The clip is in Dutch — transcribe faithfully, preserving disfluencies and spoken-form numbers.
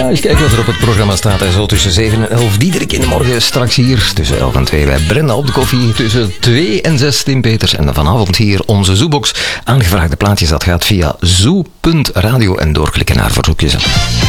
Ja, eens kijken wat er op het programma staat. En zo tussen zeven en elf, Diederik in de morgen. Straks hier tussen elf en twee bij Brenda op de koffie. Tussen twee en zes Tim Peters. En vanavond hier onze Zoobox. Aangevraagde plaatjes, dat gaat via zoo punt radio en doorklikken naar verzoekjes.